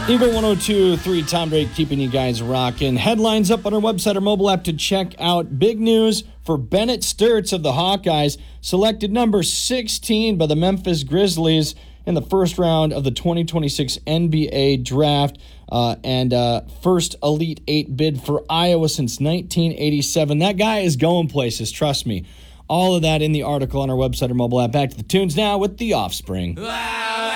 Eagle 102.3, Tom Drake keeping you guys rocking. Headlines up on our website or mobile app to check out. Big news for Bennett Sturts of the Hawkeyes, selected number 16 by the Memphis Grizzlies in the first round of the 2026 NBA Draft, and first Elite Eight bid for Iowa since 1987. That guy is going places, trust me. All of that in the article on our website or mobile app. Back to the tunes now with The Offspring. Wow.